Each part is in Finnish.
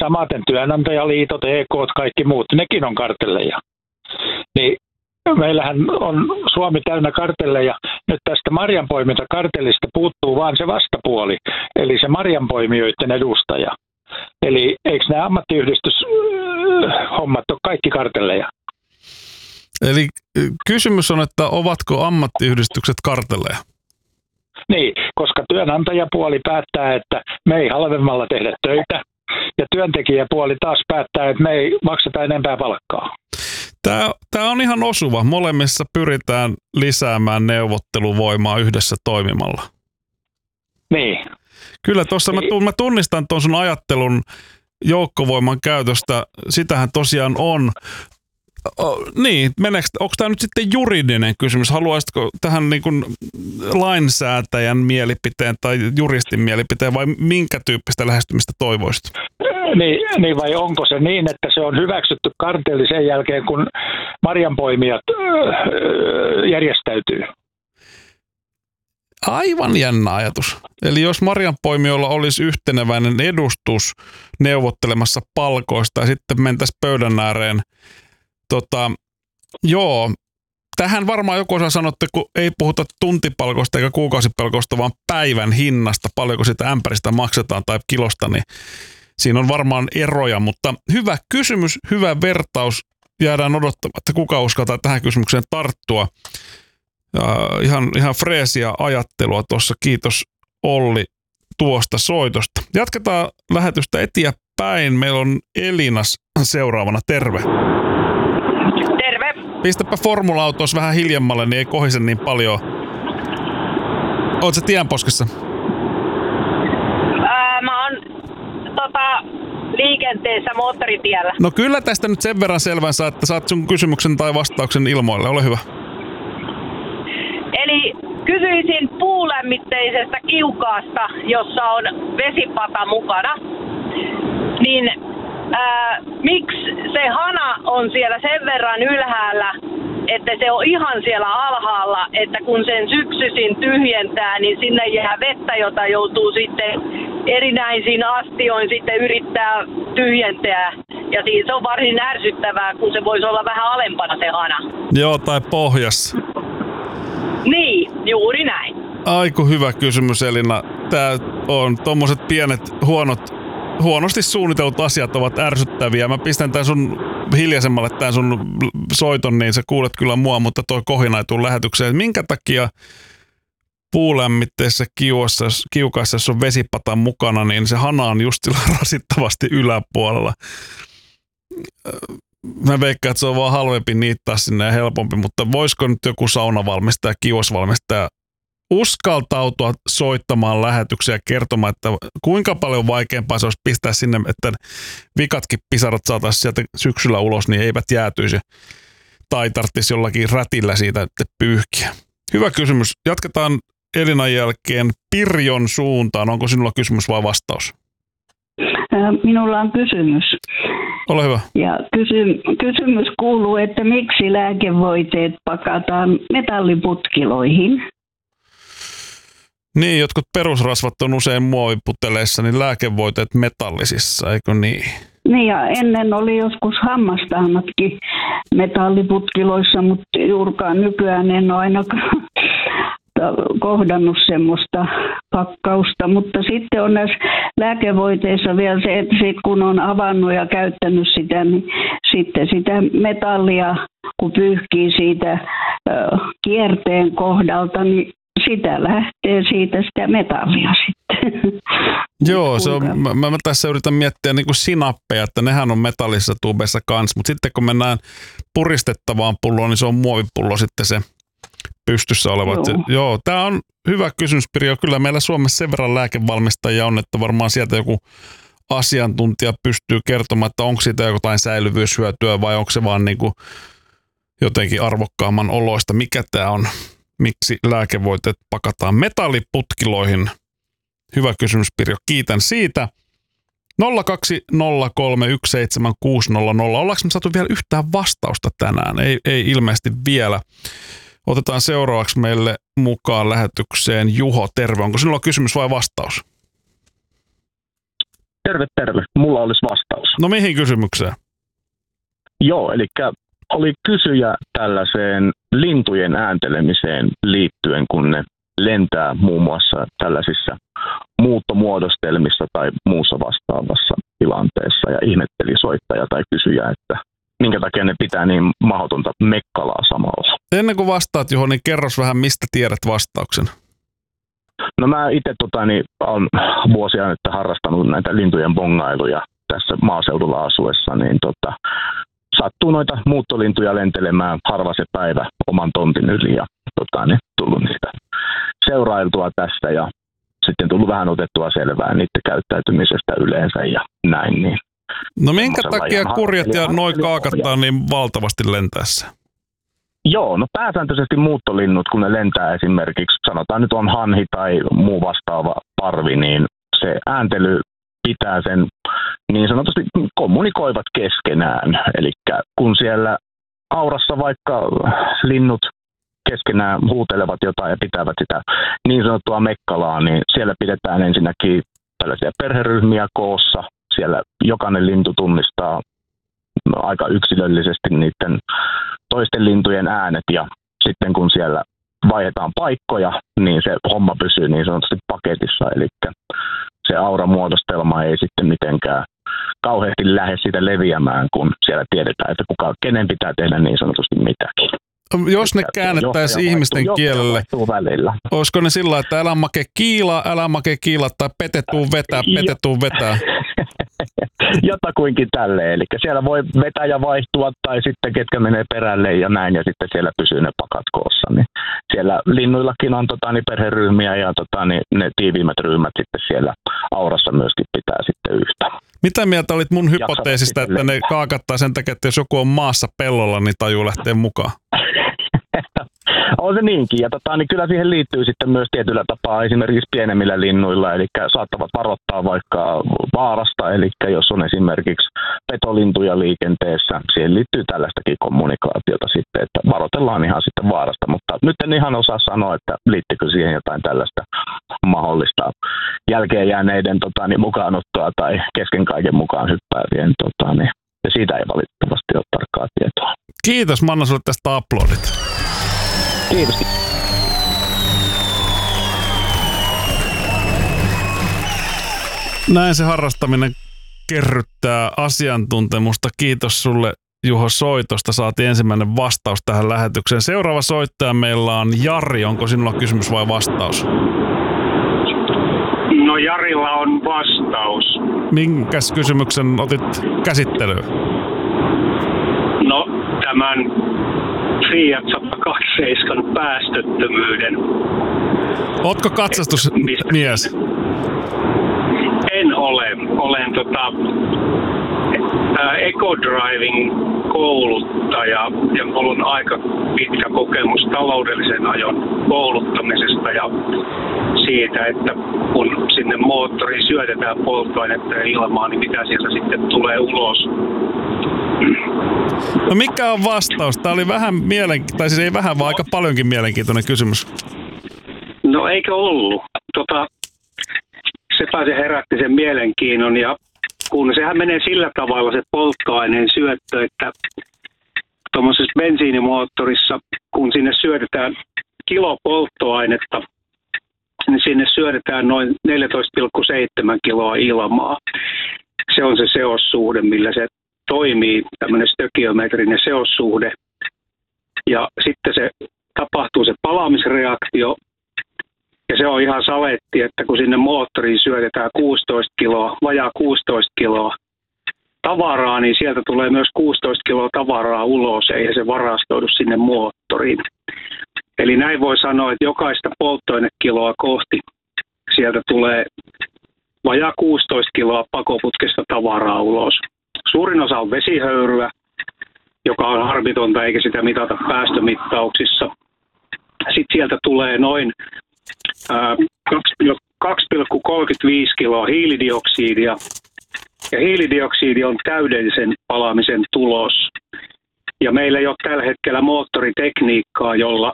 samaten työnantajaliitot, EK:t, kaikki muut, nekin on kartelleja. Niin meillähän on Suomi täynnä kartelleja. Nyt tästä marjanpoimintakartellista puuttuu vaan se vastapuoli, eli se marjanpoimijoiden edustaja. Eli eikö nämä ammattiyhdistyshommat ole kaikki kartelleja? Eli kysymys on, että ovatko ammattiyhdistykset kartelleja? Niin, koska työnantajapuoli päättää, että me ei halvemmalla tehdä töitä, ja työntekijäpuoli taas päättää, että me ei makseta enempää palkkaa. Tämä on ihan osuva. Molemmissa pyritään lisäämään neuvotteluvoimaa yhdessä toimimalla. Niin. Kyllä tuossa mä tunnistan tuon sun ajattelun joukkovoiman käytöstä. Sitähän tosiaan on. Niin, onko tämä nyt sitten juridinen kysymys? Haluaisitko tähän niin kuin lainsäätäjän mielipiteen tai juristin mielipiteen vai minkä tyyppistä lähestymistä toivoisit? Niin vai onko se niin, että se on hyväksytty kartelli sen jälkeen, kun marjanpoimijat järjestäytyy? Aivan jännä ajatus. Eli jos marjanpoimijoilla olisi yhteneväinen edustus neuvottelemassa palkoista ja sitten mentäisiin pöydän ääreen, joo, tähän varmaan joku osaa sanoa, että kun ei puhuta tuntipalkoista eikä kuukausipalkoista, vaan päivän hinnasta, paljonko sitä ämpäristä maksetaan tai kilosta, niin siinä on varmaan eroja, mutta hyvä kysymys, hyvä vertaus. Jäädään odottamaan, että kuka uskaltaa tähän kysymykseen tarttua. Ihan freesiä ajattelua tuossa. Kiitos Olli tuosta soitosta. Jatketaan lähetystä eteenpäin. Meillä on Elinas seuraavana. Terve. Terve. Pistäpä formula-autossa vähän hiljemmalle, niin ei kohise niin paljon. Oot sä tienposkessa? Mä oon liikenteessä moottoritiellä. No kyllä tästä nyt sen verran selvän saa, että saat sun kysymyksen tai vastauksen ilmoille. Ole hyvä. Eli kysyisin puulämmitteisestä kiukaasta, jossa on vesipata mukana. Niin miksi se hana on siellä sen verran ylhäällä, että se on ihan siellä alhaalla, että kun sen syksyisin tyhjentää, niin sinne jää vettä, jota joutuu sitten erinäisiin astioin sitten yrittää tyhjentää. Ja siis se on varsin ärsyttävää, kun se voisi olla vähän alempana se hana. Joo, tai pohjassa. Niin, juuri näin. Aiku hyvä kysymys, Elina. Tää on tommoset pienet huonosti suunnitellut asiat ovat ärsyttäviä. Mä pistän tän sun hiljaisemmalle tän sun soiton, niin sä kuulet kyllä mua, mutta toi kohina ei tule lähetykseen. Minkä takia puulämmitteessä kiukaassa, jos on vesipata mukana, niin se hana on just sillä rasittavasti yläpuolella. Mä veikkaan, että se on vaan halvempi niittää sinne ja helpompi, mutta voisiko nyt joku saunavalmistaja, kiuasvalmistaja uskaltautua soittamaan lähetyksiä ja kertomaan, että kuinka paljon vaikeampaa se olisi pistää sinne, että vikatkin pisarat saataisiin sieltä syksyllä ulos, niin eivät jäätyisi. Tai tarvitsisi jollakin rätillä siitä pyyhkiä. Hyvä kysymys. Jatketaan Elinan jälkeen Pirjon suuntaan. Onko sinulla kysymys vai vastaus? Minulla on kysymys. Ole hyvä. Ja kysymys kuuluu, että miksi lääkevoiteet pakataan metalliputkiloihin? Niin, jotkut perusrasvat on usein muoviputeleissa, niin lääkevoiteet metallisissa, eikö niin? Niin, ja ennen oli joskus hammastahnatkin metalliputkiloissa, mutta juurikaan nykyään en ole ainakaan kohdannut semmoista pakkausta. Mutta sitten on näissä lääkevoiteissa vielä se, että kun on avannut ja käyttänyt sitä, niin sitten sitä metallia, kun pyyhkii siitä kierteen kohdalta, niin sitä lähtee siitä sitä metallia sitten. Joo, se on, mä tässä yritän miettiä niin kuin sinappeja, että nehän on metallisissa tuubeissa kanssa, mutta sitten kun mennään puristettavaan pulloon, niin se on muovipullo sitten se pystyssä oleva. Joo, tämä on hyvä kysymys, Pirjo. Kyllä meillä Suomessa sen verran lääkevalmistajia on, että varmaan sieltä joku asiantuntija pystyy kertomaan, että onko siitä jotain säilyvyyshyötyä vai onko se vaan niin kuin jotenkin arvokkaamman oloista. Mikä tämä on? Miksi lääkevoiteet pakataan metalliputkiloihin? Hyvä kysymys, Pirjo. Kiitän siitä. 020317600. Ollaanko me saatu vielä yhtään vastausta tänään? Ei ilmeisesti vielä. Otetaan seuraavaksi meille mukaan lähetykseen Juho. Terve. Onko sinulla kysymys vai vastaus? Terve, terve. Mulla olisi vastaus. No mihin kysymykseen? Joo, eli oli kysyjä tällaiseen lintujen ääntelemiseen liittyen, kun ne lentää muun muassa tällaisissa muuttomuodostelmissa tai muussa vastaavassa tilanteessa. Ja ihmetteli soittaja tai kysyjä, että minkä takia ne pitää niin mahdotonta mekkalaa samalla. Ennen kuin vastaat Juho, niin kerros vähän, mistä tiedät vastauksen. No mä itse olen vuosia nyt harrastanut näitä lintujen bongailuja tässä maaseudulla asuessa, niin sattuu noita muuttolintuja lentelemään harva se päivä oman tontin yli ja tullut niitä seurailtua tästä ja sitten tullut vähän otettua selvää niiden käyttäytymisestä yleensä ja näin. Niin no minkä takia kurjat ja noi kaakattaa niin valtavasti lentäessä? Joo, no pääsääntöisesti muuttolinnut, kun ne lentää esimerkiksi, sanotaan nyt on hanhi tai muu vastaava parvi, niin se ääntely pitää sen niin sanotusti kommunikoivat keskenään. Eli kun siellä aurassa vaikka linnut keskenään huutelevat jotain ja pitävät sitä niin sanottua mekkalaa, niin siellä pidetään ensinnäkin tällaisia perheryhmiä koossa. Siellä jokainen lintu tunnistaa aika yksilöllisesti niiden toisten lintujen äänet ja sitten kun siellä vaihdetaan paikkoja, niin se homma pysyy niin sanotusti paketissa. Eli se auramuodostelma ei sitten mitenkään kauheasti lähde sitä leviämään, kun siellä tiedetään, että kenen pitää tehdä niin sanotusti mitäkin. Jos ne käännettäisiin ihmisten kielelle, olisiko ne sillä, että älä make kiila tai pete tuu vetää? Jotakuinkin tälleen, eli siellä voi vetäjä vaihtua tai sitten ketkä menee perälle ja näin ja sitten siellä pysyy ne pakat koossa. Niin siellä linnuillakin on perheryhmiä ja ne tiiviimmät ryhmät sitten siellä aurassa myöskin pitää sitten yhtä. Mitä mieltä olit mun hypoteesista, että ne kaakattaa sen takia, että jos joku on maassa pellolla, niin tajuu lähteä mukaan? On se niinkin, ja niin kyllä siihen liittyy sitten myös tietyllä tapaa esimerkiksi pienemmillä linnuilla, eli saattavat varoittaa vaikka vaarasta, eli jos on esimerkiksi petolintuja liikenteessä, siihen liittyy tällaistakin kommunikaatiota sitten, että varoitellaan ihan sitten vaarasta, mutta nyt en ihan osaa sanoa, että liittyykö siihen jotain tällaista mahdollista jälkeen jääneiden mukaanottoa tai kesken kaiken mukaan hyppäävien, ja siitä ei valitettavasti ole tarkkaa tietoa. Kiitos, mä annan sulle tästä aplodit. Kiitos. Näin se harrastaminen kerryttää asiantuntemusta. Kiitos sulle, Juho, soitosta. Saatiin ensimmäinen vastaus tähän lähetykseen. Seuraava soittaja meillä on Jari. Onko sinulla kysymys vai vastaus? No Jarilla on vastaus. Minkäs kysymyksen otit käsittelyyn? No tämän Fiat 127 päästöttömyyden. Ootko katsastusmies? En ole. Olen EcoDriving kouluttaja ja minulla on aika pitkä kokemus taloudellisen ajon kouluttamisesta ja siitä, että kun sinne moottoriin syötetään polttoainetta ja ilmaa, niin mitä sieltä sitten tulee ulos. No mikä on vastaus? Tämä oli vähän tai siis ei vähän, vaan aika paljonkin mielenkiintoinen kysymys. No eikö ollut? Sepä se herätti sen mielenkiinnon ja kun sehän menee sillä tavalla se polttoaineen syöttö, että tuommoisessa bensiinimoottorissa, kun sinne syötetään kilo polttoainetta, niin sinne syötetään noin 14,7 kiloa ilmaa. Se on se seossuhde, millä se toimii, tämmöinen stökiometrinen seossuhde. Ja sitten se tapahtuu se palaamisreaktio. Ja se on ihan saletti, että kun sinne moottoriin syötetään 16 kiloa, vajaa 16 kiloa tavaraa, niin sieltä tulee myös 16 kiloa tavaraa ulos, eihän se varastoidu sinne moottoriin. Eli näin voi sanoa, että jokaista polttoainekiloa kohti sieltä tulee vajaa 16 kiloa pakoputkesta tavaraa ulos. Suurin osa on vesihöyryä, joka on harmitonta eikä sitä mitata päästömittauksissa. Sitten sieltä tulee noin 2,35 kiloa hiilidioksidia. Ja hiilidioksidi on täydellisen palamisen tulos. Ja meillä ei ole tällä hetkellä moottoritekniikkaa, jolla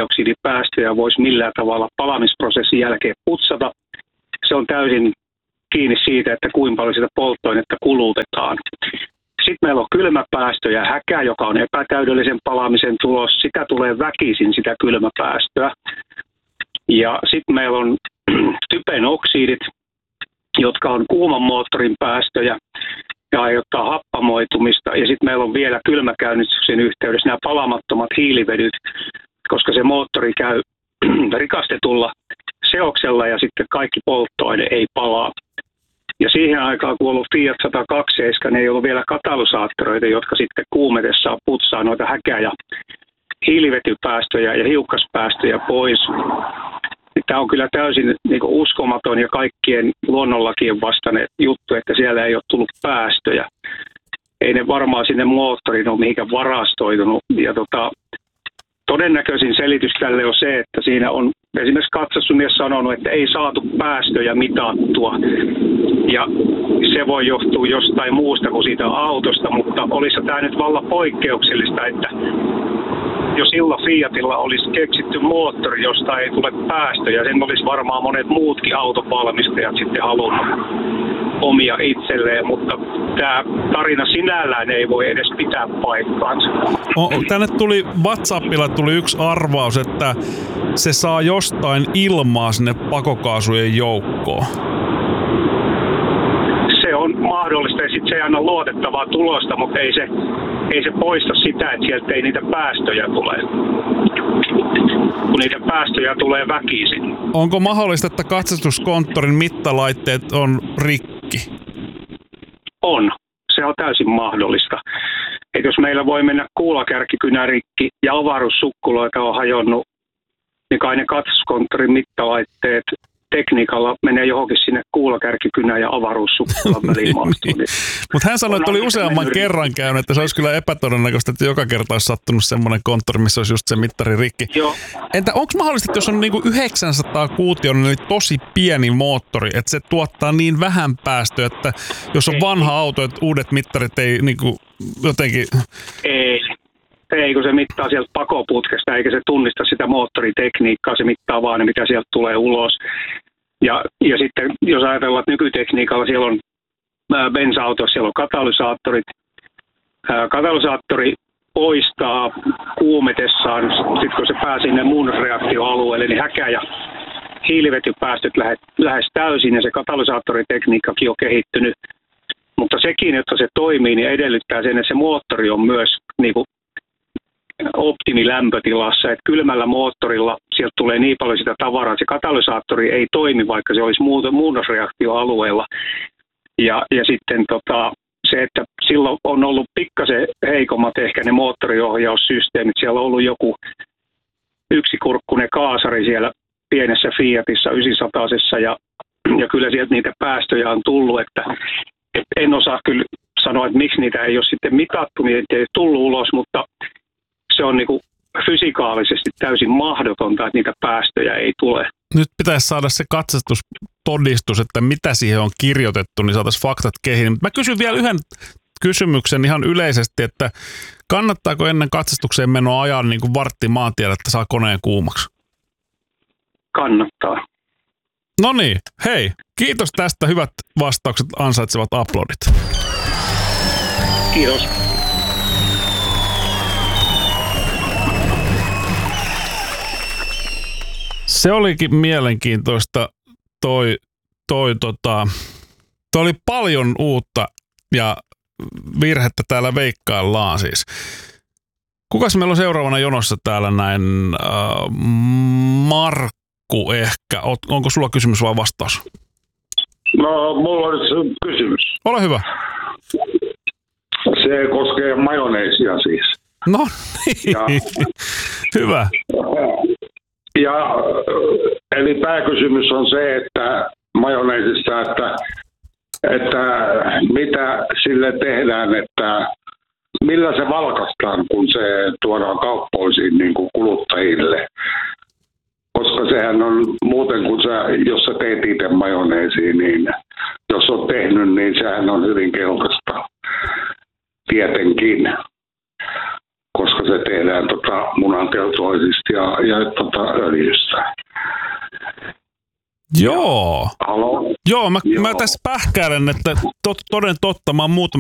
hiilidioksidipäästöjä voisi millään tavalla palamisprosessin jälkeen putsata. Se on täysin kiinni siitä, että kuinka paljon sitä polttoainetta kulutetaan. Sitten meillä on kylmäpäästöjä, häkä, joka on epätäydellisen palamisen tulos. Sitä tulee väkisin, sitä kylmäpäästöä. Ja sitten meillä on typen oksidit, jotka on kuuman moottorin päästöjä ja aiheuttaa happamoitumista. Ja sitten meillä on vielä kylmäkäynnistyksen yhteydessä nämä palamattomat hiilivedyt, koska se moottori käy rikastetulla seoksella ja sitten kaikki polttoaine ei palaa. Ja siihen aikaan, kun on ollut Fiat 127, niin ei ollut vielä katalysaattoreita, jotka sitten kuumetessaan putsaa noita häkä- ja hiilivetypäästöjä ja hiukkaspäästöjä pois. Tämä on kyllä täysin uskomaton ja kaikkien luonnonlakien vastainen juttu, että siellä ei ole tullut päästöjä. Ei ne varmaan sinne moottoriin ole mihinkään varastoitunut. Ja todennäköisin selitys tälle on se, että siinä on esimerkiksi katsastusmies sanonut, että ei saatu päästöjä mitattua. Ja se voi johtua jostain muusta kuin siitä autosta, mutta olisi tämä nyt vallan poikkeuksellista, että jo silloin Fiatilla olisi keksitty moottori, josta ei tule päästöjä. Sen olisi varmaan monet muutkin autovalmistajat sitten halunnut omia itselleen, mutta tämä tarina sinällään ei voi edes pitää paikkaansa. Tänne tuli WhatsAppilla yksi arvaus, että se saa jostain ilmaa sinne pakokaasujen joukkoon. Se on mahdollista ja sitten se ei anna luotettavaa tulosta, mutta ei se poista sitä, että sieltä ei niitä päästöjä tule. Kun niitä päästöjä tulee väkisin. Onko mahdollista, että katsastuskonttorin mittalaitteet on rikki? On. Se on täysin mahdollista. Et jos meillä voi mennä kuulakärkikynä rikki ja avaruussukkuloita on hajonnut, niin kai ne katsastuskonttorin mittalaitteet tekniikalla menee johonkin sinne kuulakärkikynään ja avaruussukkulan väliin maastoon. Mutta hän sanoi, että oli useamman kerran käynyt, että se olisi kyllä epätodennäköistä, että joka kerta olisi sattunut semmoinen konttori, missä olisi just se mittari rikki. Joo. Entä onko mahdollista, että jos on niinku 900 kuution, niin tosi pieni moottori, että se tuottaa niin vähän päästöä, että jos on vanha auto, että uudet mittarit ei niinku jotenkin... Ei, kun se mittaa sieltä pakoputkesta, eikä se tunnista sitä moottoritekniikkaa, se mittaa vaan ne, mitä sieltä tulee ulos. Ja sitten, jos ajatellaan, että nykytekniikalla siellä on bensa-autossa, siellä on katalysaattorit. Katalysaattori poistaa kuumetessaan, sitten kun se pääsee sinne muunnosreaktioalueelle, niin häkä- ja hiilivetypäästöt lähes täysin, ja se katalysaattoritekniikkakin on kehittynyt. Mutta sekin, että se toimii, niin edellyttää sen, että se moottori on myös niin kuin optimilämpötilassa, että kylmällä moottorilla sieltä tulee niin paljon sitä tavaraa, että se katalysaattori ei toimi, vaikka se olisi muunnosreaktioalueella. Ja sitten se, että silloin on ollut pikkasen heikommat ehkä ne moottoriohjaussysteemit. Siellä on ollut joku yksikurkkunen kaasari siellä pienessä Fiatissa 900 ja kyllä sieltä niitä päästöjä on tullut, että en osaa kyllä sanoa, että miksi niitä ei ole sitten mitattu, niin ei tullut ulos, mutta se on niin kuin fysikaalisesti täysin mahdotonta, että niitä päästöjä ei tule. Nyt pitäisi saada se katsastustodistus, että mitä siihen on kirjoitettu, niin saataisiin faktat kehiin. Mä kysyn vielä yhden kysymyksen ihan yleisesti, että kannattaako ennen katsastukseen menoa ajaa niin kuin vartti maantiellä, että saa koneen kuumaksi? Kannattaa. No niin, hei, kiitos tästä. Hyvät vastaukset ansaitsevat aplodit. Kiitos. Se olikin mielenkiintoista. Toi oli paljon uutta ja virhettä täällä veikkaillaan siis. Kukas meillä on seuraavana jonossa täällä näin? Markku ehkä. Onko sulla kysymys vai vastaus? No, mulla olisi kysymys. Ole hyvä. Se koskee majoneesia siis. No niin, hyvä. Eli pääkysymys on se, että majoneesissa, että mitä sille tehdään, että millä se valkaistaan, kun se tuodaan kauppoisiin niin kuin kuluttajille. Koska sehän on muuten, kun jos sä teet itse majoneesiin, niin jos on tehnyt, niin sehän on hyvin keltaista tietenkin. Koska se tehdään munankeltoisista ja öljystä. Joo. Halo? Joo, mä tässä pähkäilen, että toden totta, mä oon